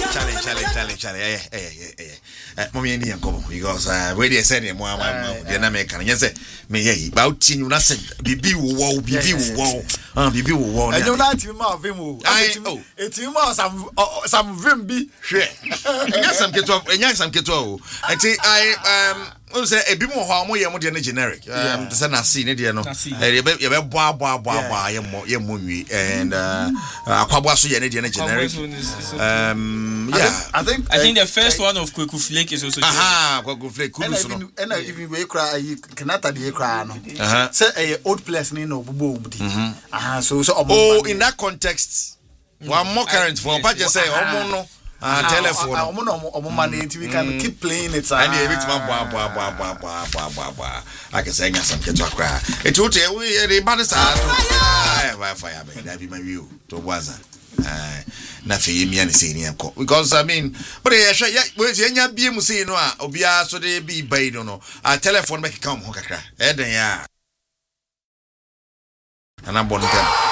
Charlie. Mommy and Yanko, because where they send him, one, the American, yes, me, about you, nothing, be woe. I don't like him of him. It's him or some vimby. Yes, some keto. I think I say a bit more harmony than generic. The son I see it, and generic. I think the first one of Kweku Flake is also Kweku Flake. And even we cry, cannot the cry. Say a old place in Obu. So in that context, one more current for Paja say, no. Telephone. Money we can keep playing it. And I can say some get to cry. It would tell we the baddest fire, that be my view to Waza. Nothing me and senior because I mean, but where's your BMC no, Obia so they be bade on a telephone make come Hokaka. And I'm born.